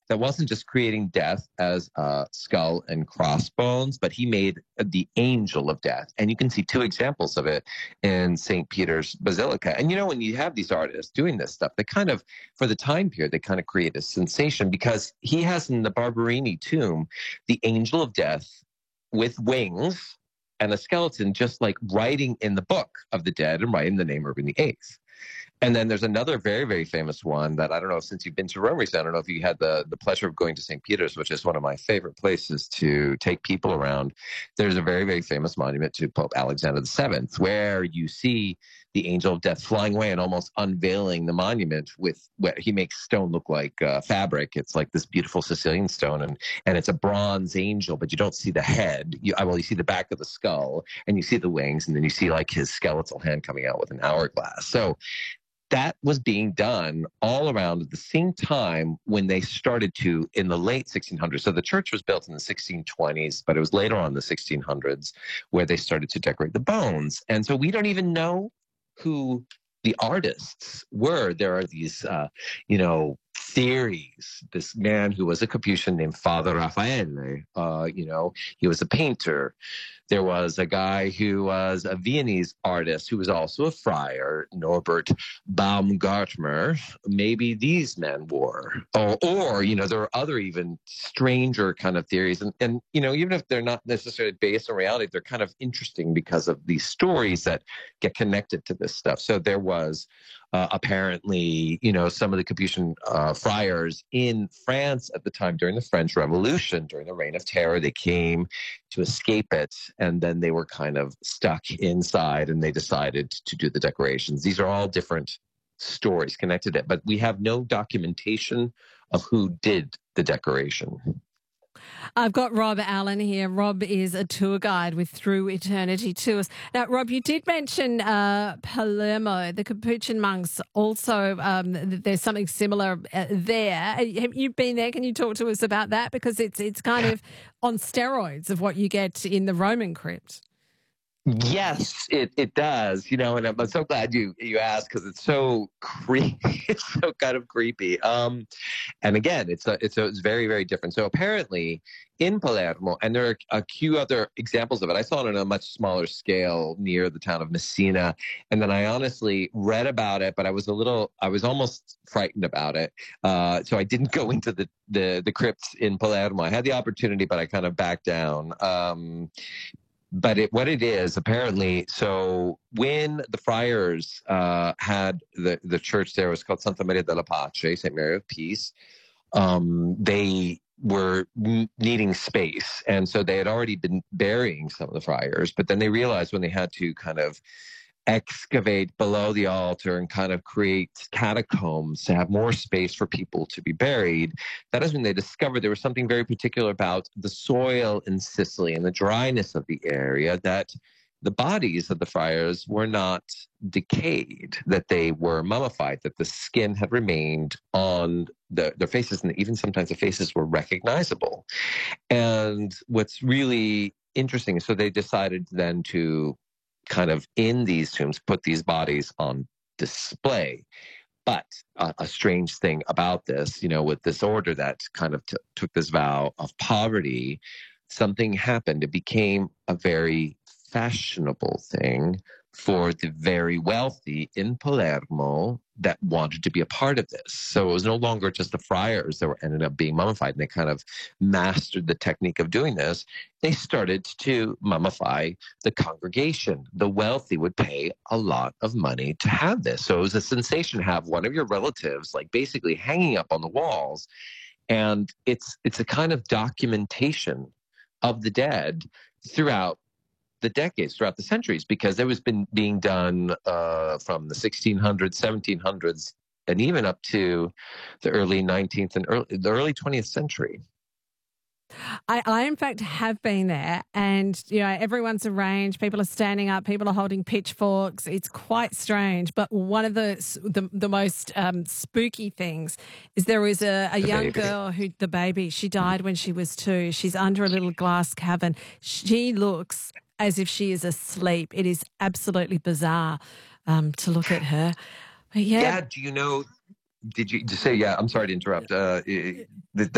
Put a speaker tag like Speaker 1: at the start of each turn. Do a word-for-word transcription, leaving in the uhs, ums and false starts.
Speaker 1: that wasn't just creating death as uh, skull and crossbones, but he made the angel of death. And you can see two examples of it in Saint Peter's Basilica. And you know, when you have these artists doing this stuff, they kind of, for the time period, they kind of create a sensation, because he has in the Barberini tomb the angel of death with wings and a skeleton, just like writing in the book of the dead and writing the name Urban the Eighth. And then there's another very, very famous one that I don't know, since you've been to Rome recently, I don't know if you had the, the pleasure of going to Saint Peter's, which is one of my favorite places to take people around. There's a very, very famous monument to Pope Alexander the Seventh, where you see the angel of death flying away and almost unveiling the monument with where he makes stone look like uh, fabric. It's like this beautiful Sicilian stone, and, and it's a bronze angel, but you don't see the head. You, well, you see the back of the skull, and you see the wings, and then you see like his skeletal hand coming out with an hourglass. So that was being done all around at the same time when they started to, in the late sixteen hundreds. So the church was built in the sixteen twenties, but it was later on in the sixteen hundreds where they started to decorate the bones. And so we don't even know who the artists were. There are these, uh, you know, theories. This man who was a Capuchin named Father Raffaele, uh, you know, he was a painter. There was a guy who was a Viennese artist who was also a friar, Norbert Baumgartner. Maybe these men were. Or, or you know, there are other even stranger kind of theories. And, and, you know, even if they're not necessarily based on reality, they're kind of interesting because of these stories that get connected to this stuff. So there was uh, apparently, you know, some of the Capuchin uh, friars in France at the time during the French Revolution, during the Reign of Terror, they came to escape it, and then they were kind of stuck inside, and they decided to do the decorations. These are all different stories connected to it, but we have no documentation of who did the decoration.
Speaker 2: I've got Rob Allen here. Rob is a tour guide with Through Eternity Tours. Now, Rob, you did mention uh, Palermo, the Capuchin monks. Also, um, there's something similar uh, there. Have you been there? Can you talk to us about that? Because it's it's kind of on steroids of what you get in the Roman crypt.
Speaker 1: Yes, it, it does. You know, and I'm so glad you you asked, because it's so creepy. It's so kind of creepy. Um, and again, it's a, it's a, it's very, very different. So apparently in Palermo, and there are a few other examples of it. I saw it on a much smaller scale near the town of Messina. And then I honestly read about it, but I was a little, I was almost frightened about it. Uh, so I didn't go into the, the, the crypts in Palermo. I had the opportunity, but I kind of backed down. Um, But it, what it is, apparently, so when the friars uh, had the, the church there, was called Santa Maria della Pace, Saint Mary of Peace, um, they were n- needing space. And so they had already been burying some of the friars, but then they realized when they had to kind of excavate below the altar and kind of create catacombs to have more space for people to be buried, that is when they discovered there was something very particular about the soil in Sicily and the dryness of the area, that the bodies of the friars were not decayed, that they were mummified, that the skin had remained on the, their faces, and even sometimes the faces were recognizable. And what's really interesting, so they decided then to kind of in these tombs put these bodies on display. But uh, a strange thing about this, you know, with this order that kind of t- took this vow of poverty, something happened. It became a very fashionable thing for the very wealthy in Palermo that wanted to be a part of this. So it was no longer just the friars that were ended up being mummified, and they kind of mastered the technique of doing this. They started to mummify the congregation. The wealthy would pay a lot of money to have this. So it was a sensation to have one of your relatives like basically hanging up on the walls. And it's it's a kind of documentation of the dead throughout the decades, throughout the centuries, because it was been being done uh, from the sixteen hundreds, seventeen hundreds, and even up to the early nineteenth and early, the early twentieth century.
Speaker 2: I, I, in fact, have been there, and, you know, everyone's arranged. People are standing up. People are holding pitchforks. It's quite strange. But one of the the, the most um, spooky things is there was a, a young
Speaker 1: baby.
Speaker 2: girl who, the baby, she died when she was two. She's under a little glass cabin. She looks as if she is asleep. It is absolutely bizarre um, to look at her. But yeah.
Speaker 1: Yeah, do you know, did you just say, yeah, I'm sorry to interrupt. Uh, the,